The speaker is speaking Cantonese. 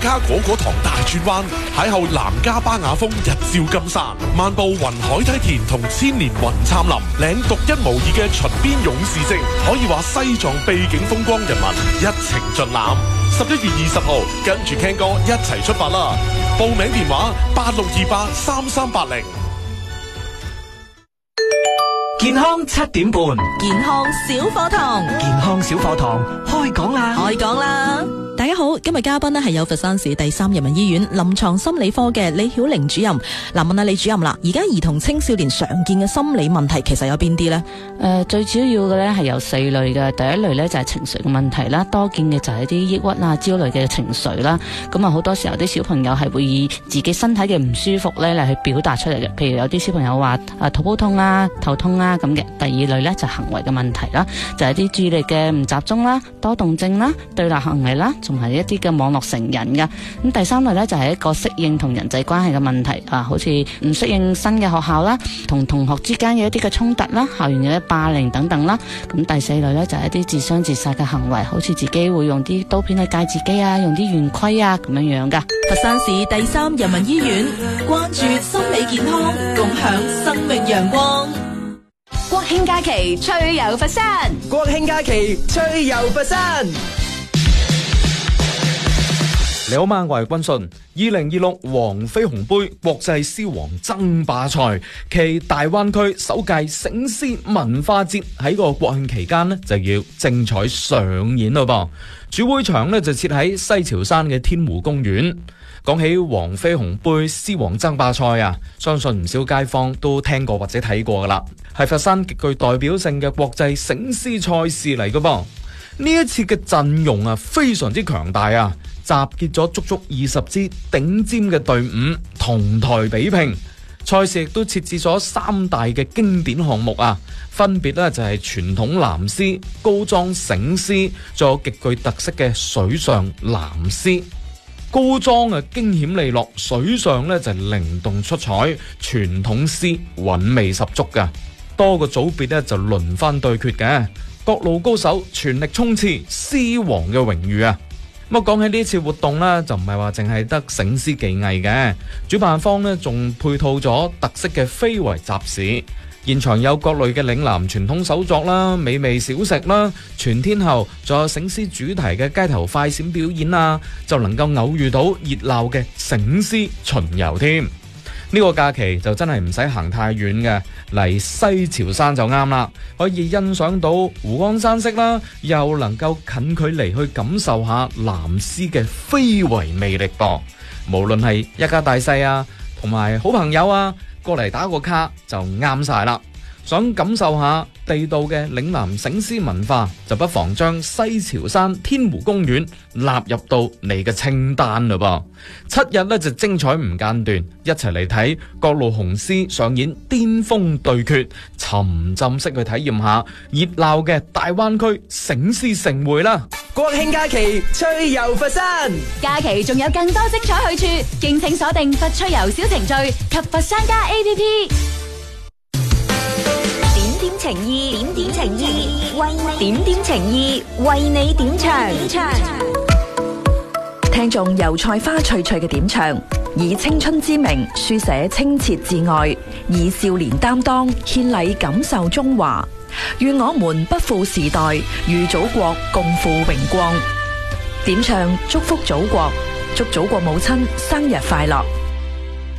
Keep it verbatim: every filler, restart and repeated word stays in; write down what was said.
卡果果堂大轉彎，邂逅南迦巴雅峰日照金山，漫步雲海梯田同千年雲杉林，領獨一無二嘅秦邊勇士證，可以話西藏秘境風光人文一程盡覽。十一月二十號，跟住 Ken 哥一齊出發啦！報名電話八六二八三三八零。 健康七點半， 健康小課堂， 健康小課堂開講啦， 開講啦！大家好，今日嘉賓呢係有佛山市第三人民醫院臨床心理科嘅李曉玲主任。嗱，問下李主任啦，而家兒童青少年常見嘅心理問題其實有邊啲呢？ 誒、呃，最主要嘅咧係有四類嘅。第一類咧就係情緒嘅問題啦，多見嘅就係一啲抑鬱啊、焦慮嘅情緒啦。咁啊，好多時候啲小朋友係會以自己身體嘅唔舒服咧嚟去表達出嚟嘅。譬如有啲小朋友話啊肚煲痛啊、頭痛啊咁嘅。第二類咧就係行為嘅問題啦，就係啲注意力嘅唔集中啦、多動症啦、對立行為啦，仲係一啲嘅網絡成癮噶。咁第三類咧就係一個適應同人際關係嘅問題啊，好似唔適應新嘅學校啦，同同學之間嘅一啲嘅衝突啦，校園嘅霸凌等等啦。咁第四類咧就係一啲自傷自殺嘅行為，好似自己會用啲刀片去戒自己啊，用啲圓規啊咁樣樣噶。 佛山市第三人民醫院關注心理健康，共享生命陽光。 國慶假期趣遊佛山， 國慶假期趣遊佛山。 你好嘛，我係君信。二零二六黃飛鴻杯國際獅王爭霸賽暨大灣區首屆醒獅文化節喺個國慶期間呢就要精彩上演咯噃。主會場呢就設喺西樵山嘅天湖公園。講起黃飛鴻杯獅王爭霸賽啊，相信唔少街坊都聽過或者睇過噶啦，係佛山極具代表性嘅國際醒獅賽事嚟噶噃。呢一次嘅陣容啊非常之強大啊，集結咗足足二十支頂尖嘅隊伍同台比拼。賽事亦都設置咗三大嘅經典項目啊，分別咧就係傳統藍獅、高裝醒獅，仲有極具特色嘅水上藍獅。高裝啊驚險利落，水上咧就靈動出彩，傳統獅韻味十足噶。多個組別咧就輪番對決嘅，各路高手全力衝刺獅王嘅榮譽啊！咁啊，講起呢次活動呢，就唔係話淨係得醒獅技藝嘅，主辦方呢仲配套咗特色嘅非遺集市。現場有各類嘅嶺南傳統手作啦、美味小食啦，全天候仲有醒獅主題嘅街頭快閃表演啊，就能夠偶遇到熱鬧嘅醒獅巡遊添。呢個假期就真係唔使行太遠嘅，嚟西樵山就啱啦，可以欣賞到湖光山色啦，又能夠近距離去感受下藍獅嘅非遺魅力噃。無論係一家大細啊，同埋好朋友啊，過嚟打個卡就啱晒啦。想感受下地道嘅嶺南醒獅文化，就不妨將西樵山天湖公園納入到你嘅清單嘞噃。七日咧就精彩唔間斷，一齊嚟睇各路雄獅上演巔峰對決，沉浸式去體驗下熱鬧嘅大灣區醒獅盛會啦！ 國慶假期趣遊佛山， 假期仲有更多精彩去處，敬請鎖定佛趣遊小程序及佛山家 A P P。點點情意，點點情意，為點點情意，為你點唱。 聽眾油菜花脆脆嘅點唱，以青春之名書寫清澈至愛，以少年擔當獻禮感受中華。願我們不負時代，與祖國共赴榮光。點唱祝福祖國，祝祖國母親生日快樂。